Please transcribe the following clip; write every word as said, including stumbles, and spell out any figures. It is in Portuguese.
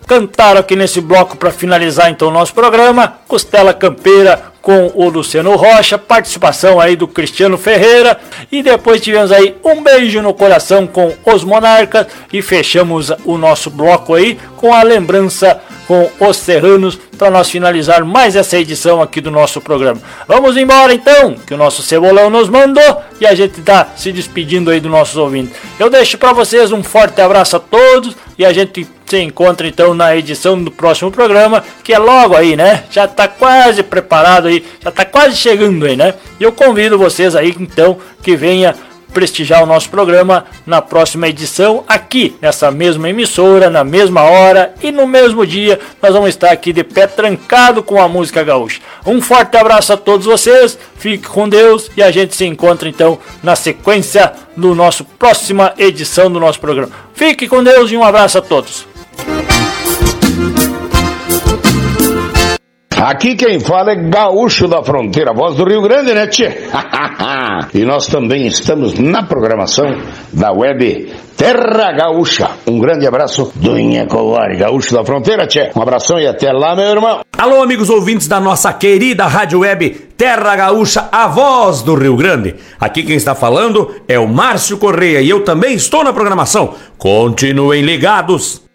cantaram aqui nesse bloco para finalizar então o nosso programa, Costela Campeira com o Luciano Rocha, participação aí do Cristiano Ferreira, e depois tivemos aí Um Beijo no Coração com Os Monarcas, e fechamos o nosso bloco aí com a lembrança com Os Serranos, para nós finalizar mais essa edição aqui do nosso programa. Vamos embora então, que o nosso Cebolão nos mandou, e a gente tá se despedindo aí dos nossos ouvintes. Eu deixo para vocês um forte abraço a todos, e a gente se encontra então na edição do próximo programa, que é logo aí, né? Já tá quase preparado aí, já tá quase chegando aí, né? E eu convido vocês aí então que venha prestigiar o nosso programa na próxima edição, aqui nessa mesma emissora, na mesma hora e no mesmo dia. Nós vamos estar aqui de pé trancado com a música gaúcha. Um forte abraço a todos vocês, fique com Deus, e a gente se encontra então na sequência do nosso próxima edição do nosso programa. Fique com Deus e um abraço a todos. Aqui quem fala é Gaúcho da Fronteira, voz do Rio Grande, né, tchê? E nós também estamos na programação da web Terra Gaúcha. Um grande abraço do Inhacolari, Gaúcho da Fronteira, tchê. Um abração e até lá, meu irmão. Alô, amigos ouvintes da nossa querida rádio web Terra Gaúcha, a voz do Rio Grande. Aqui quem está falando é o Márcio Correia, e eu também estou na programação. Continuem ligados.